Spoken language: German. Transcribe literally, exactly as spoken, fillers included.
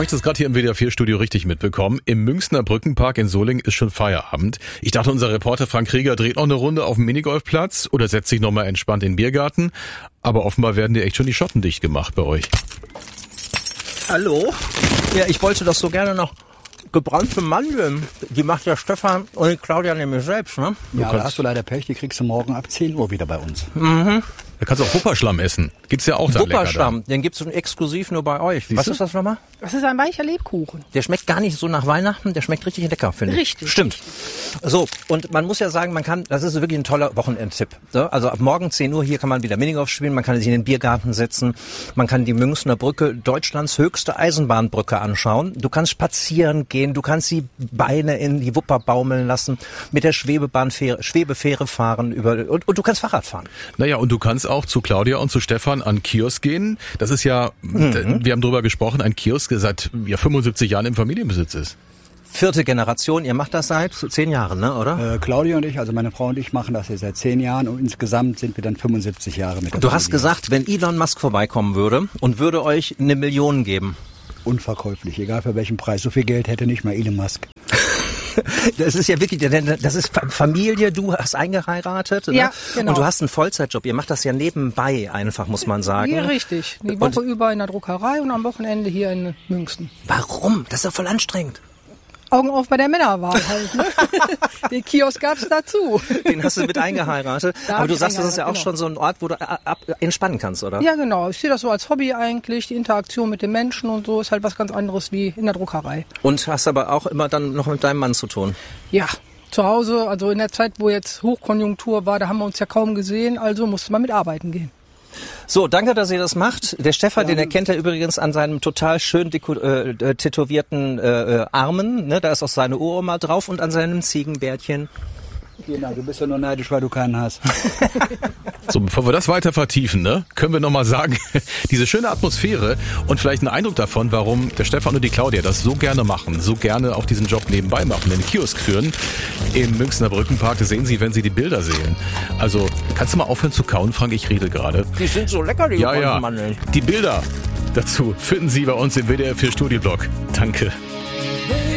Habe ich das gerade hier im W D R vier Studio richtig mitbekommen? Im Münchner Brückenpark in Solingen ist schon Feierabend. Ich dachte, unser Reporter Frank Krieger dreht noch eine Runde auf dem Minigolfplatz oder setzt sich nochmal entspannt in den Biergarten. Aber offenbar werden dir echt schon die Schotten dicht gemacht bei euch. Hallo? Ja, ich wollte doch so gerne noch gebrannte Mandeln. Die macht ja Stefan und die Claudia nämlich selbst, ne? Ja, da hast du leider Pech, die kriegst du morgen ab zehn Uhr wieder bei uns. Mhm. Da kannst du auch Wupperschlamm essen. Gibt's ja auch da lecker. Wupperschlamm, den gibt's exklusiv nur bei euch. Siehst Was du? ist das nochmal? Das ist ein weicher Lebkuchen. Der schmeckt gar nicht so nach Weihnachten, der schmeckt richtig lecker, finde ich. Richtig. Stimmt. So, und man muss ja sagen, man kann, das ist wirklich ein toller Wochenendtipp. Ne? Also ab morgen zehn Uhr hier kann man wieder Minigolf spielen, man kann sich in den Biergarten setzen, man kann die Münchner Brücke, Deutschlands höchste Eisenbahnbrücke anschauen. Du kannst spazieren gehen, du kannst die Beine in die Wupper baumeln lassen, mit der Schwebebahnfähre, Schwebefähre fahren über, und, und du kannst Fahrrad fahren. Naja, und du kannst auch zu Claudia und zu Stefan an Kiosk gehen. Das ist ja, mhm. wir haben drüber gesprochen, ein Kiosk, der seit ja, fünfundsiebzig Jahren im Familienbesitz ist. Vierte Generation, ihr macht das seit zehn Jahren, ne, oder? Äh, Claudia und ich, also meine Frau und ich, machen das hier seit zehn Jahren und insgesamt sind wir dann fünfundsiebzig Jahre mit der Du Familie. hast gesagt, wenn Elon Musk vorbeikommen würde und würde euch eine Million geben. Unverkäuflich, egal für welchen Preis. So viel Geld hätte nicht mal Elon Musk. Das ist ja wirklich, das ist Familie, du hast eingeheiratet, ja, ne? Genau. Und du hast einen Vollzeitjob. Ihr macht das ja nebenbei einfach, muss man sagen. Ja, richtig. Die Woche und über in der Druckerei und am Wochenende hier in München. Warum? Das ist doch voll anstrengend. Augen auf bei der Männerwahl halt. Ne? Den Kiosk gab's dazu. Den hast du mit eingeheiratet. Da Aber du hab sagst, das ist ja auch genau. schon so ein Ort, wo du ab, entspannen kannst, oder? Ja, genau. Ich sehe das so als Hobby eigentlich. Die Interaktion mit den Menschen und so ist halt was ganz anderes wie in der Druckerei. Und hast aber auch immer dann noch mit deinem Mann zu tun? Ja, zu Hause, also in der Zeit, wo jetzt Hochkonjunktur war, da haben wir uns ja kaum gesehen, also musste man mit arbeiten gehen. So, danke, dass ihr das macht. Der Stefan, ja, den erkennt er übrigens an seinem total schön deko- äh, tätowierten äh, Armen. Ne? Da ist auch seine Uroma drauf und an seinem Ziegenbärtchen. Genau, du bist ja nur neidisch, weil du keinen hast. So, bevor wir das weiter vertiefen, ne, können wir nochmal sagen, diese schöne Atmosphäre und vielleicht einen Eindruck davon, warum der Stefan und die Claudia das so gerne machen, so gerne auch diesen Job nebenbei machen, den Kiosk führen im Münchner Brückenpark. Das sehen Sie, wenn Sie die Bilder sehen. Also, kannst du mal aufhören zu kauen, Frank? Ich rede gerade. Die sind so lecker, die ja, ja. Mandeln. Die Bilder dazu finden Sie bei uns im W D R vier Studioblog. Danke.